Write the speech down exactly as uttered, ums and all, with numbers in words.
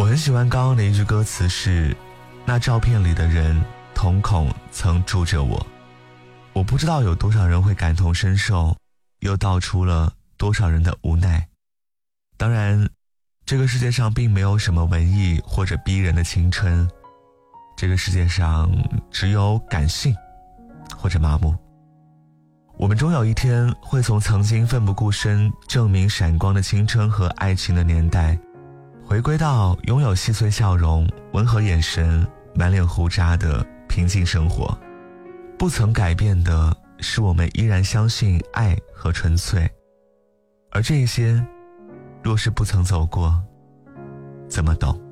我很喜欢刚刚的一句歌词是，那照片里的人瞳孔曾住着我。我不知道有多少人会感同身受，又道出了多少人的无奈。当然，这个世界上并没有什么文艺或者逼人的青春，这个世界上只有感性或者麻木。我们终有一天会从曾经奋不顾身证明闪光的青春和爱情的年代，回归到拥有细碎笑容、温和眼神、满脸胡渣的平静生活。不曾改变的是我们依然相信爱和纯粹，而这些若是不曾走过，怎么懂？